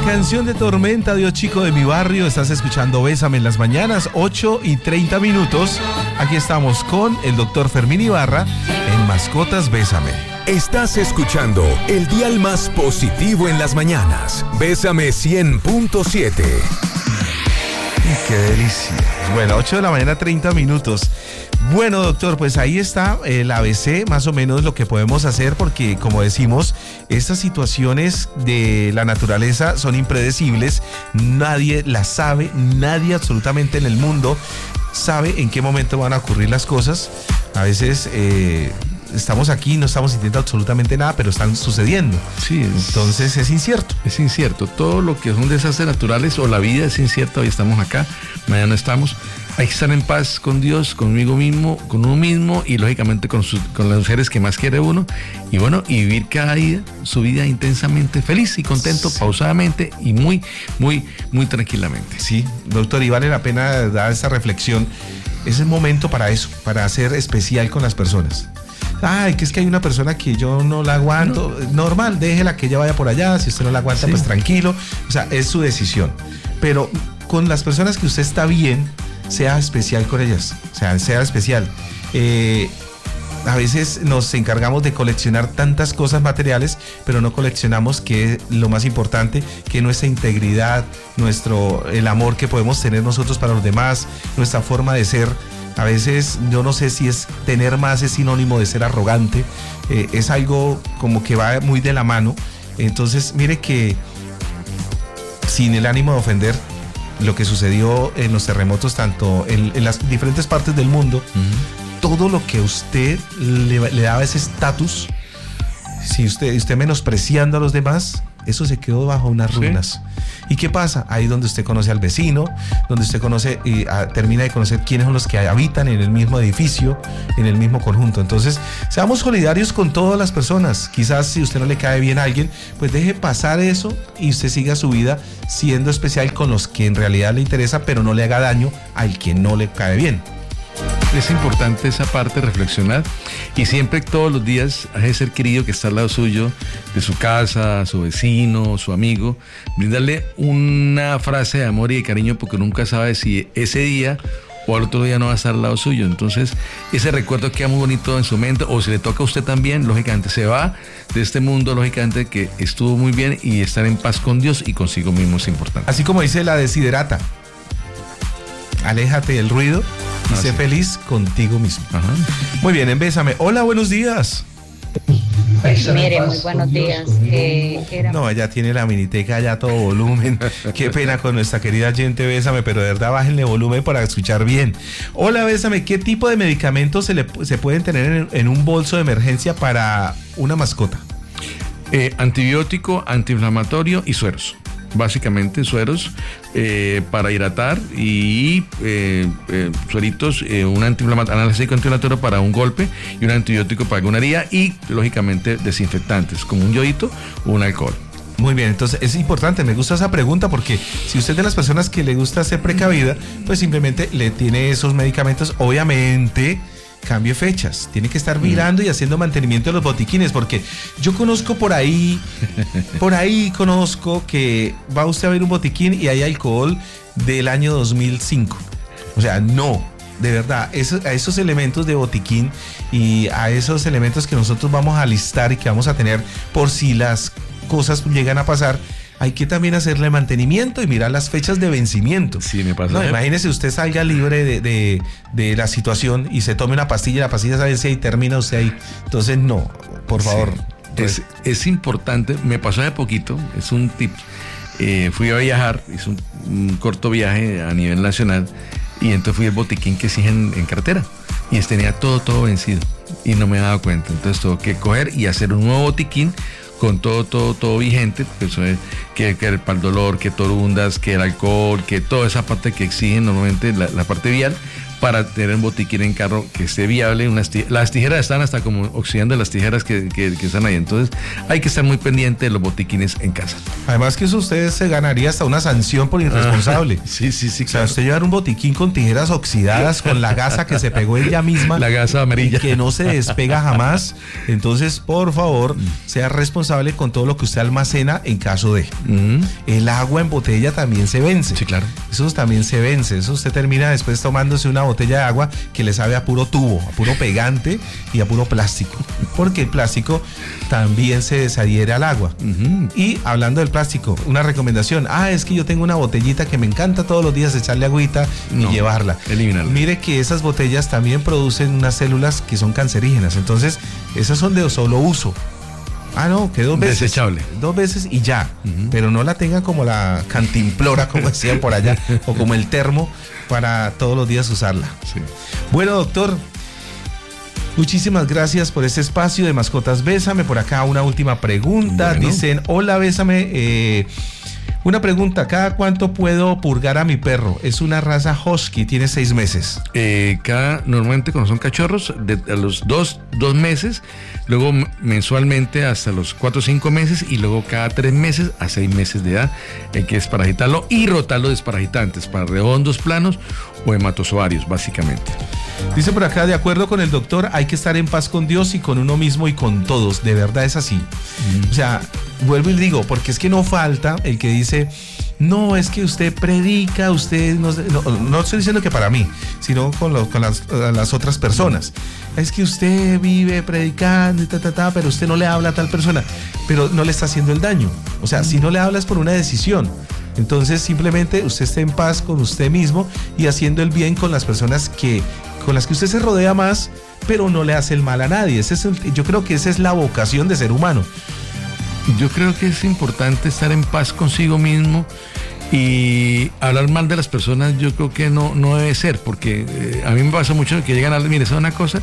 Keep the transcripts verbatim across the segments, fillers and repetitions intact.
canción de Tormenta, Dios chico de mi barrio. Estás escuchando Bésame en las mañanas, ocho y treinta minutos. Aquí estamos con el doctor Fermín Ibarra en Mascotas Bésame. Estás escuchando el dial más positivo en las mañanas. Bésame cien punto siete. Qué delicia. Bueno, ocho de la mañana, treinta minutos. Bueno, doctor, pues ahí está el A B C, más o menos lo que podemos hacer, porque como decimos, estas situaciones de la naturaleza son impredecibles, nadie las sabe, nadie absolutamente en el mundo sabe en qué momento van a ocurrir las cosas. A veces eh, estamos aquí, no estamos sintiendo absolutamente nada, pero están sucediendo. Sí, es, entonces es incierto. Es incierto, todo lo que son desastres naturales o la vida es incierta. Hoy estamos acá, mañana no estamos. Hay que estar en paz con Dios, conmigo mismo, con uno mismo y lógicamente con, sus, con los seres que más quiere uno. Y bueno, y vivir cada día su vida intensamente feliz y contento, sí, pausadamente y muy, muy, muy tranquilamente. Sí, doctor, y vale la pena dar esta reflexión. Es el momento para eso, para ser especial con las personas. Ay, que es que hay una persona que yo no la aguanto. No. Normal, déjela que ella vaya por allá. Si usted no la aguanta, sí, pues tranquilo. O sea, es su decisión. Pero con las personas que usted está bien, sea especial con ellas, o sea, sea especial. Eh, a veces nos encargamos de coleccionar tantas cosas materiales, pero no coleccionamos que lo más importante, que nuestra integridad, nuestro, el amor que podemos tener nosotros para los demás, nuestra forma de ser. A veces yo no sé si es tener más es sinónimo de ser arrogante, eh, es algo como que va muy de la mano. Entonces, mire que sin el ánimo de ofender, lo que sucedió en los terremotos, tanto en, en las diferentes partes del mundo, uh-huh, todo lo que usted le, le daba ese estatus, si usted, usted menospreciando a los demás, eso se quedó bajo unas ruinas. ¿Sí? ¿Y qué pasa? Ahí donde usted conoce al vecino, donde usted conoce y a, termina de conocer quiénes son los que habitan en el mismo edificio, en el mismo conjunto. Entonces, seamos solidarios con todas las personas. Quizás si usted no le cae bien a alguien, pues deje pasar eso y usted siga su vida siendo especial con los que en realidad le interesa, pero no le haga daño al que no le cae bien. Es importante esa parte, reflexionar y siempre, todos los días, a ese ser querido que está al lado suyo, de su casa, su vecino, su amigo, brindarle una frase de amor y de cariño, porque nunca sabe si ese día o al otro día no va a estar al lado suyo. Entonces ese recuerdo queda muy bonito en su mente, o si le toca a usted también, lógicamente se va de este mundo, lógicamente que estuvo muy bien, y estar en paz con Dios y consigo mismo es importante. Así como dice la desiderata, aléjate del ruido y ah, sé sí. feliz contigo mismo. Ajá. Muy bien, en Bésame. Hola, buenos días. Mire, muy buenos días. Eh, era... No, ella tiene la miniteca ya a todo volumen. Qué pena con nuestra querida oyente Bésame, pero de verdad bájenle volumen para escuchar bien. Hola, Bésame, ¿qué tipo de medicamentos se, le, se pueden tener en, en un bolso de emergencia para una mascota? Eh, antibiótico, antiinflamatorio y sueros. Básicamente sueros eh, para hidratar y eh, eh, sueritos, eh, un antiinflamatorio, analgésico antiinflamatorio para un golpe y un antibiótico para alguna herida, y lógicamente desinfectantes como un yodito o un alcohol. Muy bien, entonces es importante, me gusta esa pregunta, porque si usted es de las personas que le gusta ser precavida, pues simplemente le tiene esos medicamentos. Obviamente cambie fechas, tiene que estar mirando y haciendo mantenimiento de los botiquines, porque yo conozco por ahí, por ahí conozco que va usted a ver un botiquín y hay alcohol del año dos mil cinco. O sea, no, de verdad, eso, a esos elementos de botiquín y a esos elementos que nosotros vamos a listar y que vamos a tener por si las cosas llegan a pasar, hay que también hacerle mantenimiento y mirar las fechas de vencimiento. Sí, me pasa. No, imagínese usted salga libre de, de, de la situación y se tome una pastilla, la pastilla se vence y termina usted ahí. Entonces, no, por favor. Sí. Es, es importante, me pasó hace poquito, es un tip. Eh, fui a viajar, hice un, un corto viaje a nivel nacional, y entonces fui al botiquín que exige en, en cartera, y tenía todo, todo vencido, y no me he dado cuenta. Entonces tuve que coger y hacer un nuevo botiquín con todo, todo, todo vigente, pues, que, que el para el dolor, que torundas, que el alcohol, que toda esa parte que exigen normalmente la, la parte vial, para tener un botiquín en carro que esté viable. Unas tij- las tijeras están hasta como oxidando las tijeras que, que, que están ahí. Entonces hay que estar muy pendiente de los botiquines en casa. Además que eso usted se ganaría hasta una sanción por irresponsable. Ah, sí, sí, sí. O sea, claro, usted llevar un botiquín con tijeras oxidadas, con la gasa que se pegó ella misma. La gasa amarilla. Y que no se despega jamás. Entonces, por favor, sea responsable con todo lo que usted almacena en caso de... Uh-huh. El agua en botella también se vence. Sí, claro. Eso también se vence. Eso usted termina después tomándose una botella de agua que le sabe a puro tubo, a puro pegante y a puro plástico. Porque el plástico también se desadhiere al agua. Uh-huh. Y hablando del plástico, una recomendación. Ah, es que yo tengo una botellita que me encanta todos los días echarle agüita y no, llevarla. Eliminarla. Mire que esas botellas también producen unas células que son cancerígenas. Entonces, esas son de solo uso. Ah, no, que dos veces. Desechable. Dos veces y ya. Uh-huh. Pero no la tengan como la cantimplora, como decían por allá, o como el termo para todos los días usarla. Sí. Bueno, doctor, muchísimas gracias por este espacio de Mascotas Bésame. Por acá una última pregunta. Bueno. Dicen, hola, Bésame. Eh, Una pregunta, ¿cada cuánto puedo purgar a mi perro? Es una raza husky, tiene seis meses. Eh, cada, normalmente cuando son cachorros, de, a los dos, dos meses, luego mensualmente hasta los cuatro o cinco meses y luego cada tres meses a seis meses de edad hay que desparasitarlo y rotarlo de desparasitantes para redondos, planos o hematozoarios, básicamente. Dice por acá, de acuerdo con el doctor, hay que estar en paz con Dios y con uno mismo y con todos. De verdad es así. Mm. O sea, vuelvo y digo, porque es que no falta el que dice, no, es que usted predica, usted no, no, no estoy diciendo que para mí, sino con, lo, con las, las otras personas. Es que usted vive predicando y ta, ta, ta, pero usted no le habla a tal persona, pero no le está haciendo el daño. O sea, mm. si no le hablas por una decisión, entonces simplemente usted esté en paz con usted mismo y haciendo el bien con las personas que, con las que usted se rodea más, pero no le hace el mal a nadie. Ese es el, yo creo que esa es la vocación de ser humano. Yo creo que es importante estar en paz consigo mismo y hablar mal de las personas. Yo creo que no, no debe ser, porque eh, a mí me pasa mucho que llegan a, mire, ¿sabe una cosa?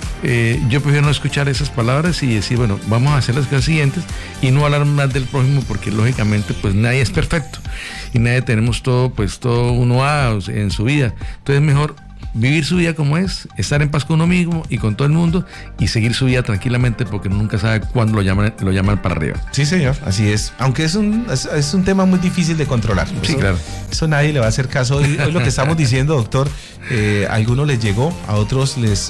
Eh, yo prefiero no escuchar esas palabras y decir, bueno, vamos a hacer las cosas siguientes y no hablar más del prójimo, porque lógicamente pues nadie es perfecto y nadie tenemos todo, pues todo uno a en su vida. Entonces mejor vivir su vida como es, estar en paz con uno mismo y con todo el mundo y seguir su vida tranquilamente, porque nunca sabe cuándo lo llaman, lo llaman para arriba. Sí, señor, así es. Aunque es un, es, es un tema muy difícil de controlar. Sí, eso, claro. Eso nadie le va a hacer caso. Hoy, hoy lo que estamos diciendo, doctor, eh, a algunos les llegó, a otros les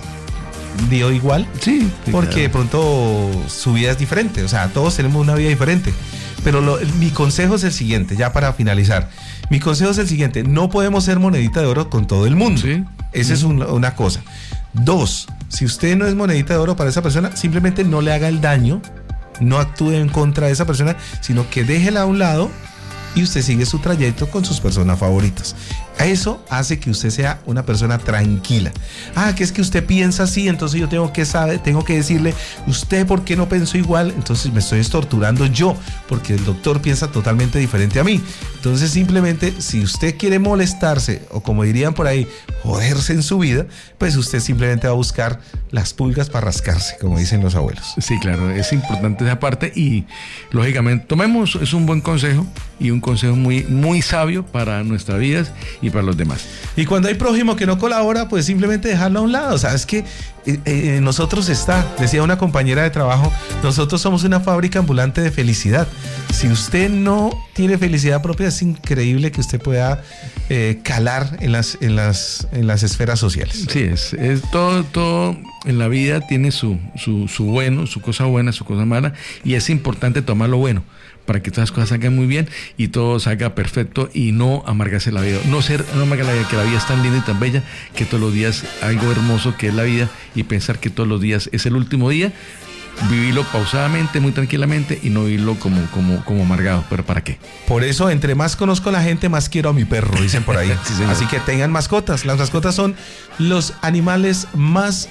dio igual. Sí, sí, porque claro. De pronto su vida es diferente. O sea, todos tenemos una vida diferente. Pero lo, mi consejo es el siguiente, ya para finalizar. Mi consejo es el siguiente, no podemos ser monedita de oro con todo el mundo. Sí. Esa es un, una cosa. Dos, si usted no es monedita de oro para esa persona, simplemente no le haga el daño, no actúe en contra de esa persona, sino que déjela a un lado y usted sigue su trayecto con sus personas favoritas. Eso hace que usted sea una persona tranquila. Ah, que es que usted piensa así, entonces yo tengo que saber, tengo que decirle, usted por qué no pensó igual, entonces me estoy torturando yo, porque el doctor piensa totalmente diferente a mí. Entonces simplemente, si usted quiere molestarse, o como dirían por ahí, joderse en su vida, pues usted simplemente va a buscar las pulgas para rascarse, como dicen los abuelos. Sí, claro, es importante esa parte y lógicamente tomemos, es un buen consejo y un consejo muy, muy sabio para nuestras vidas y para los demás. Y cuando hay prójimo que no colabora, pues simplemente dejarlo a un lado. O sea, es que eh, eh, nosotros está, decía una compañera de trabajo, nosotros somos una fábrica ambulante de felicidad. Si usted no tiene felicidad propia, es increíble que usted pueda eh, calar en las, en las, en las esferas sociales. Sí, es, es todo, todo en la vida tiene su, su, su bueno, su cosa buena, su cosa mala, y es importante tomar lo bueno para que todas las cosas salgan muy bien y todo salga perfecto y no amargarse la vida, no ser, no amargar la vida, que la vida es tan linda y tan bella, que todos los días algo hermoso que es la vida y pensar que todos los días es el último día, vivirlo pausadamente, muy tranquilamente y no vivirlo como, como, como amargado, pero ¿para qué? Por eso, entre más conozco a la gente, más quiero a mi perro, dicen por ahí. Sí, así que tengan mascotas, las mascotas son los animales más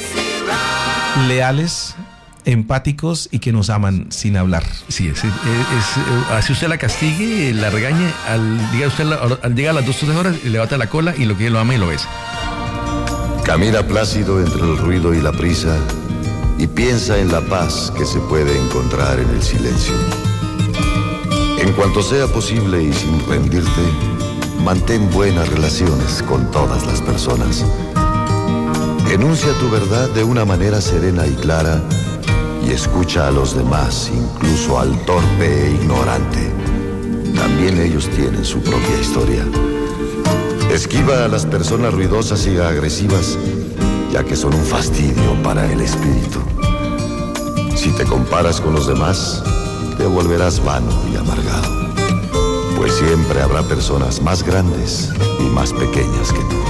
leales, empáticos y que nos aman sin hablar. Sí, es, es, es así usted la castigue, la regañe, al diga usted la, al llegar a las dos o tres horas, le bata la cola y lo que lo ama y lo besa. Camina plácido entre el ruido y la prisa y piensa en la paz que se puede encontrar en el silencio. En cuanto sea posible y sin rendirte, mantén buenas relaciones con todas las personas. Enuncia tu verdad de una manera serena y clara y escucha a los demás, incluso al torpe e ignorante. También ellos tienen su propia historia. Esquiva a las personas ruidosas y agresivas, ya que son un fastidio para el espíritu. Si te comparas con los demás, te volverás vano y amargado. Siempre habrá personas más grandes y más pequeñas que tú.